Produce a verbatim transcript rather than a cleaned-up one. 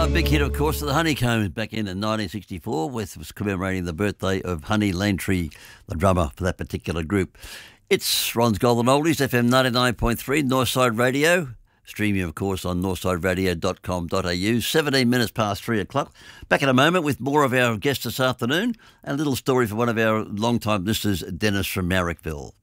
Uh, big hit, of course, of the Honeycombs back in nineteen sixty-four, which was commemorating the birthday of Honey Langtree, the drummer for that particular group. It's Ron's Golden Oldies, F M ninety-nine point three, Northside Radio. Streaming, of course, on northside radio dot com dot a u. seventeen minutes past three o'clock. Back in a moment with more of our guests this afternoon and a little story for one of our long-time listeners, Dennis from Marrickville.